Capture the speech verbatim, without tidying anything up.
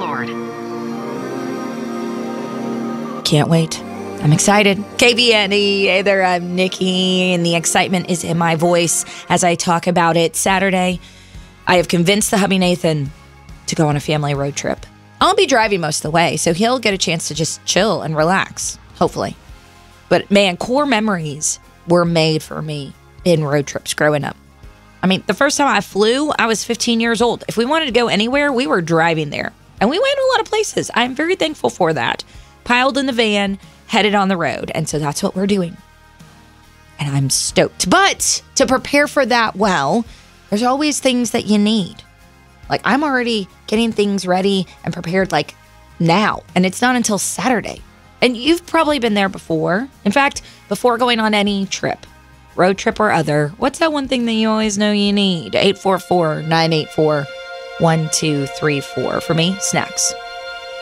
forward. Can't wait. I'm excited. K B N E, hey there, I'm Nikki, and the excitement is in my voice as I talk about it. Saturday, I have convinced the hubby Nathan to go on a family road trip. I'll be driving most of the way, so he'll get a chance to just chill and relax, hopefully. But man, core memories were made for me in road trips growing up. I mean, the first time I flew, I was fifteen years old. If we wanted to go anywhere, we were driving there. And we went to a lot of places. I'm very thankful for that. Piled in the van, headed on the road. And so that's what we're doing. And I'm stoked. But to prepare for that well, there's always things that you need. Like, I'm already getting things ready and prepared, like, now. And it's not until Saturday. And you've probably been there before. In fact, before going on any trip, road trip or other, what's that one thing that you always know you need? eight four four, nine eight four, one two three four. For me, snacks.